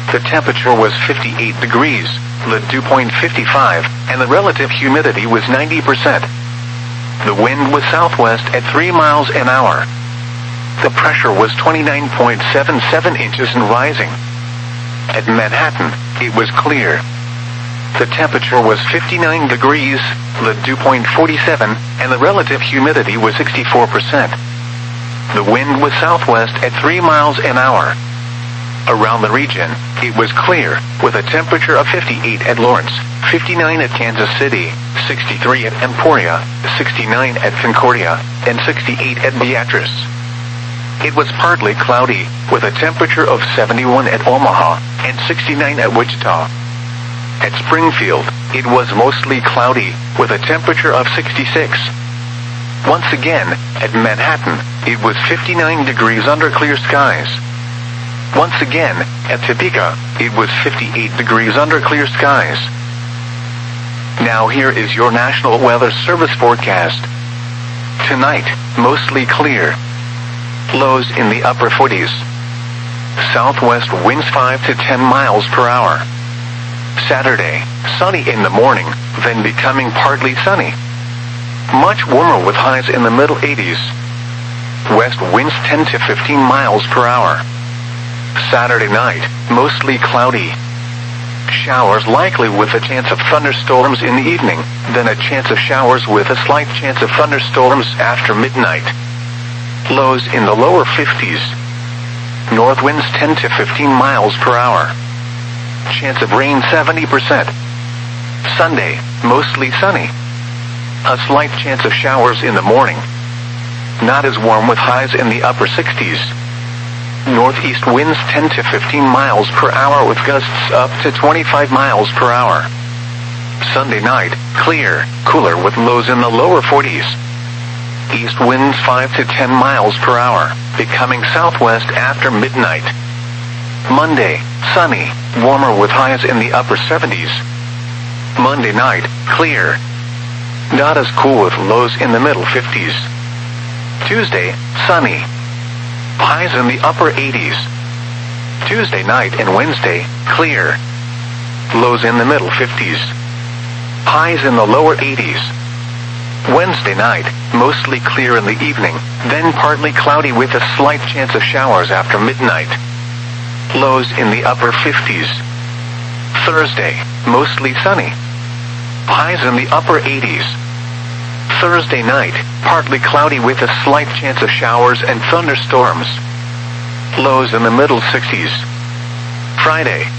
The temperature was 58 degrees, the dew point 55, and the relative humidity was 90%. The wind was southwest at 3 miles an hour. The pressure was 29.77 inches and rising. At Manhattan, it was clear. The temperature was 59 degrees, the dew point 47, and the relative humidity was 64%. The wind was southwest at 3 miles an hour. Around the region, it was clear, with a temperature of 58 at Lawrence, 59 at Kansas City, 63 at Emporia, 69 at Concordia, and 68 at Beatrice. It was partly cloudy, with a temperature of 71 at Omaha, and 69 at Wichita. At Springfield, it was mostly cloudy, with a temperature of 66. Once again, at Manhattan, it was 59 degrees under clear skies. Once again, at Topeka, it was 58 degrees under clear skies. Now here is your National Weather Service forecast. Tonight, mostly clear. Lows in the upper 40s. Southwest winds 5 to 10 miles per hour. Saturday, sunny in the morning, then becoming partly sunny. Much warmer with highs in the middle 80s. West winds 10 to 15 miles per hour. Saturday night, mostly cloudy. Showers likely with a chance of thunderstorms in the evening, then a chance of showers with a slight chance of thunderstorms after midnight. Lows in the lower 50s. North winds 10 to 15 miles per hour. Chance of rain 70%. Sunday, mostly sunny. A slight chance of showers in the morning. Not as warm with highs in the upper 60s. Northeast winds 10 to 15 miles per hour with gusts up to 25 miles per hour. Sunday night, clear, cooler with lows in the lower 40s. East winds 5 to 10 miles per hour, becoming southwest after midnight. Monday, sunny, warmer with highs in the upper 70s. Monday night, clear. Not as cool with lows in the middle 50s. Tuesday, sunny. Highs in the upper 80s. Tuesday night and Wednesday, clear. Lows in the middle 50s. Highs in the lower 80s. Wednesday night, mostly clear in the evening, then partly cloudy with a slight chance of showers after midnight. Lows in the upper 50s. Thursday, mostly sunny. Highs in the upper 80s. Thursday night, partly cloudy with a slight chance of showers and thunderstorms. Lows in the middle 60s. Friday,